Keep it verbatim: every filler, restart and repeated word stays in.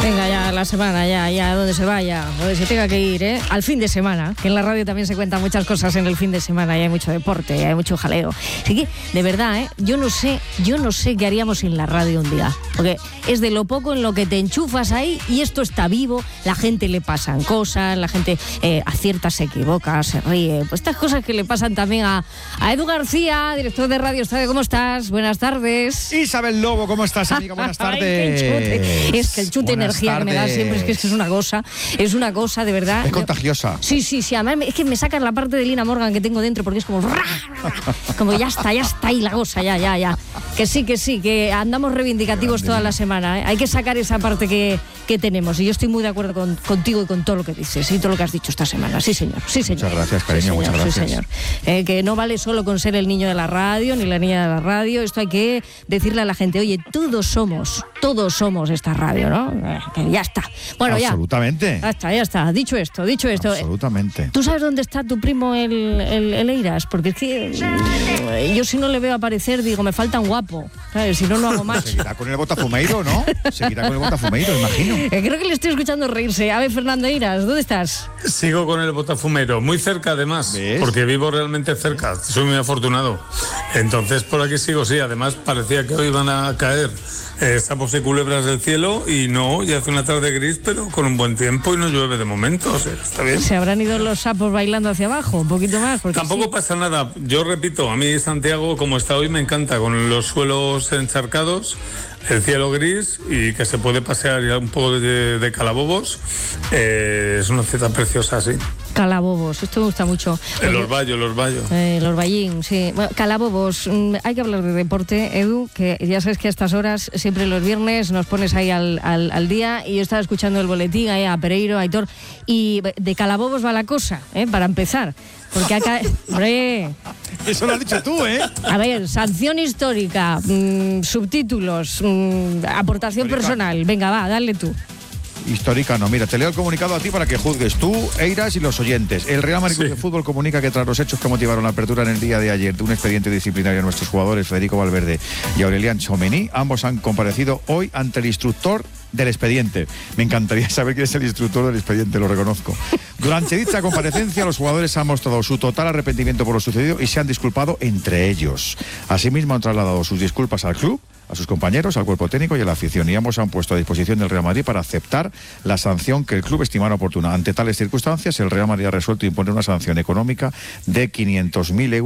Venga, ya la semana, ya, ya, donde se vaya, donde se tenga que ir, ¿eh? Al fin de semana, que en la radio también se cuentan muchas cosas en el fin de semana, y hay mucho deporte, y hay mucho jaleo. Así que, de verdad, ¿eh? Yo no sé, yo no sé qué haríamos sin la radio un día, porque es de lo poco en lo que te enchufas ahí y esto está vivo, la gente le pasan cosas, la gente eh, acierta, se equivoca, se ríe, pues estas cosas que le pasan también a, a Edu García, director de Radio Estadio. ¿Cómo estás? Buenas tardes. Isabel Lobo, ¿cómo estás, amiga? Buenas tardes. Ay, qué chute. Es que el chute Buenas energía tardes. que me da siempre es que, es que es una cosa, es una cosa de verdad. Es contagiosa. Yo, sí, sí, sí, además es que me sacan la parte de Lina Morgan que tengo dentro porque es como como ya está, ya está ahí la cosa, ya, ya, ya. Que sí, que sí, que andamos reivindicativos toda la semana, ¿eh? Hay que sacar esa parte que, que tenemos y yo estoy muy de acuerdo con, contigo y con todo lo que dices y todo lo que has dicho esta semana. Sí, señor, sí, señor. Muchas gracias, cariño, sí, señor, muchas gracias. Sí, señor. Eh, que no vale solo con ser el niño de la radio ni la niña de la radio, esto hay que decirle a la gente, oye, todos somos, todos somos esta radio, ¿no? Eh, que ya está. Bueno, Absolutamente. ya. Ya está, ya está. Dicho esto, dicho esto. Absolutamente. ¿Tú sabes dónde está tu primo el, el, el Eiras? Porque es que mm, yo si no le veo aparecer, digo, me falta un guapo. ¿Sabes? Si no, no hago más. Seguirá con el Botafumeiro, ¿no? Seguirá con el Botafumeiro, imagino. Eh, creo que le estoy escuchando reírse. A ver, Fernando Eiras, ¿dónde estás? Sigo con el Botafumeiro, muy cerca además, ¿Ves? porque vivo realmente cerca, soy muy afortunado. Entonces por aquí sigo, sí, además parecía que hoy iban a caer eh, sapos y culebras del cielo y no, ya hace una tarde gris, pero con un buen tiempo y no llueve de momento, o sea, está bien. ¿Se habrán ido los sapos bailando hacia abajo? Un poquito más. Porque Tampoco sí. pasa nada, yo repito, a mí Santiago como está hoy me encanta, con los suelos encharcados, el cielo gris y que se puede pasear ya un poco de, de calabobos, eh, es una ciudad preciosa, sí. Calabobos, esto me gusta mucho. El Orvallo, el Orvallo. Eh, los Ballín, sí. Bueno, Calabobos, mmm, hay que hablar de deporte, Edu, que ya sabes que a estas horas, siempre los viernes, nos pones ahí al, al, al día, y yo estaba escuchando el boletín ahí a Pereiro, a Aitor, y de Calabobos va la cosa, ¿eh? Para empezar. Porque acá, hombre, Eso lo has dicho tú, ¿eh? a ver, sanción histórica, mmm, subtítulos, mmm, aportación Histórica. personal, venga, va, dale tú. Histórica no. Mira, te leo el comunicado a ti para que juzgues tú, Eiras y los oyentes. El Real Madrid Club Sí. de Fútbol comunica que tras los hechos que motivaron la apertura en el día de ayer de un expediente disciplinario a nuestros jugadores Federico Valverde y Aurelian Tchouameni, ambos han comparecido hoy ante el instructor del expediente. Me encantaría saber quién es el instructor del expediente, lo reconozco. Durante dicha comparecencia, los jugadores han mostrado su total arrepentimiento por lo sucedido y se han disculpado entre ellos. Asimismo, han trasladado sus disculpas al club, a sus compañeros, al cuerpo técnico y a la afición, y ambos se han puesto a disposición del Real Madrid para aceptar la sanción que el club estimara oportuna. Ante tales circunstancias, el Real Madrid ha resuelto imponer una sanción económica de quinientos mil euros